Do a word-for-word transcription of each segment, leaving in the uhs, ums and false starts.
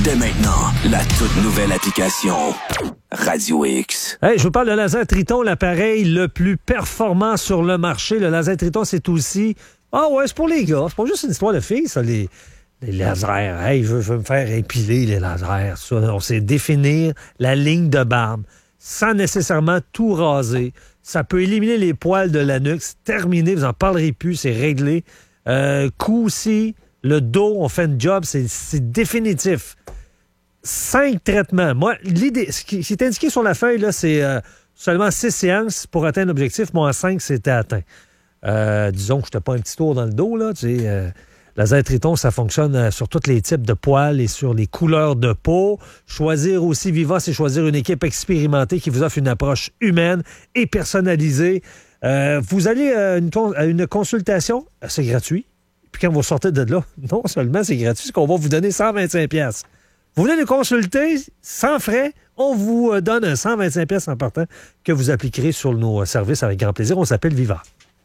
dès maintenant, la toute nouvelle application Radio X. Hey, je vous parle de laser Triton, l'appareil le plus performant sur le marché. Le laser Triton, c'est aussi... Ah ouais, c'est pour les gars. C'est pas juste une histoire de filles, ça, les, les lasers. Hey, je veux, je veux me faire épiler les lasers. Ça, on sait définir la ligne de barbe sans nécessairement tout raser. Ça peut éliminer les poils de la nuque. C'est terminé, vous n'en parlerez plus, c'est réglé. Euh, cou aussi, le dos, on fait une job, c'est, c'est définitif. Cinq traitements. Moi, l'idée, ce qui est indiqué sur la feuille, là, c'est euh, seulement six séances pour atteindre l'objectif. Moi, en cinq, c'était atteint. Euh, disons que je te pas un petit tour dans le dos, là. Tu sais, euh, laser Triton, ça fonctionne euh, sur tous les types de poils et sur les couleurs de peau. Choisir aussi Viva, c'est choisir une équipe expérimentée qui vous offre une approche humaine et personnalisée. Euh, vous allez à une, à une consultation, c'est gratuit. Puis quand vous sortez de là, non seulement c'est gratuit, c'est qu'on va vous donner cent vingt-cinq dollars. Vous venez nous consulter sans frais, on vous donne cent vingt-cinq dollars en partant que vous appliquerez sur nos services avec grand plaisir. On s'appelle Viva.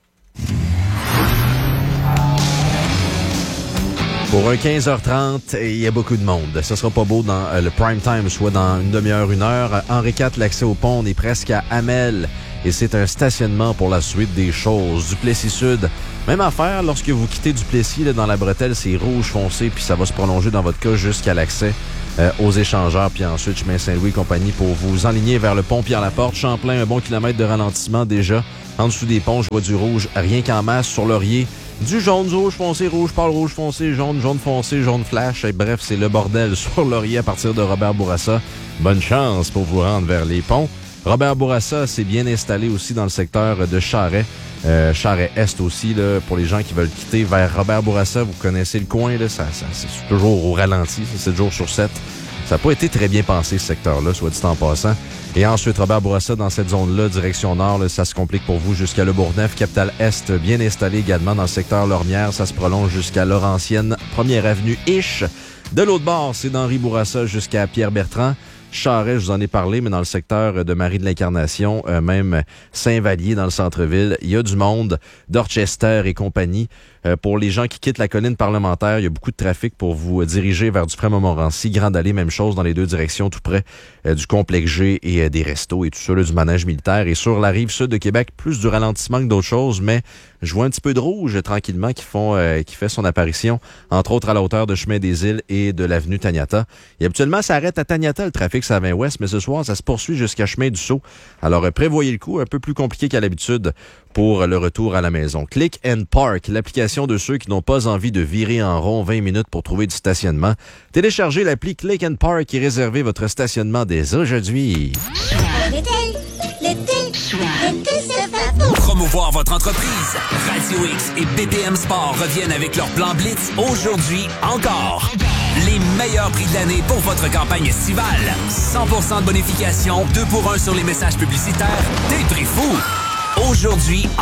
Pour un quinze heures trente, il y a beaucoup de monde. Ce sera pas beau dans euh, le prime time, soit dans une demi-heure, une heure. Henri quatre, l'accès au pont, on est presque à Hamel. Et c'est un stationnement pour la suite des choses. Duplessis-Sud, même affaire, lorsque vous quittez Duplessis, là, dans la bretelle, c'est rouge foncé, puis ça va se prolonger dans votre cas jusqu'à l'accès euh, aux échangeurs, puis ensuite chemin Saint-Louis et compagnie pour vous enligner vers le pont Pierre-Laporte. Champlain, un bon kilomètre de ralentissement déjà. En dessous des ponts, je vois du rouge, rien qu'en masse sur Laurier. Du jaune, du rouge foncé, rouge pâle, rouge foncé, jaune, jaune foncé, jaune flash. Et bref, c'est le bordel sur Laurier à partir de Robert Bourassa. Bonne chance pour vous rendre vers les ponts. Robert Bourassa s'est bien installé aussi dans le secteur de Charest. Euh, Charest-Est aussi, là, pour les gens qui veulent quitter vers Robert Bourassa. Vous connaissez le coin, là, ça, ça, c'est toujours au ralenti, sept jours sur sept. Ça n'a pas été très bien pensé, ce secteur-là, soit dit en passant. Et ensuite, Robert Bourassa, dans cette zone-là, direction nord, là, ça se complique pour vous jusqu'à Le Bourgneuf. Capitale-Est, bien installé également dans le secteur Lormière. Ça se prolonge jusqu'à Laurentienne, première avenue-ish. De l'autre bord, c'est d'Henri Bourassa jusqu'à Pierre-Bertrand. Charest, je vous en ai parlé, mais dans le secteur de Marie de l'Incarnation, euh, même Saint-Vallier dans le centre-ville, il y a du monde, Dorchester et compagnie. Euh, pour les gens qui quittent la colline parlementaire, il y a beaucoup de trafic pour vous diriger vers Dufresne-Montmorency. Grande Allée, même chose dans les deux directions, tout près euh, du complexe G et euh, des restos et tout ça, là, du manège militaire. Et sur la rive sud de Québec, plus du ralentissement que d'autres choses, mais je vois un petit peu de rouge tranquillement qui font euh, qui fait son apparition, entre autres à la hauteur de Chemin des Îles et de l'avenue Taniata. Et habituellement, ça arrête à Taniata, le trafic, ça va ouest, mais ce soir, ça se poursuit jusqu'à Chemin du Sceau. Alors, euh, prévoyez le coup, un peu plus compliqué qu'à l'habitude pour le retour à la maison. Click and Park, l'application de ceux qui n'ont pas envie de virer en rond vingt minutes pour trouver du stationnement. Téléchargez l'appli Click and Park et réservez votre stationnement dès aujourd'hui. L'été, l'été, l'été, c'est fait pour Promouvoir votre entreprise. Radio X et B P M Sport reviennent avec leur plan Blitz aujourd'hui encore. Les meilleurs prix de l'année pour votre campagne estivale. cent pour cent de bonification, deux pour un sur les messages publicitaires, des prix fous. Aujourd'hui,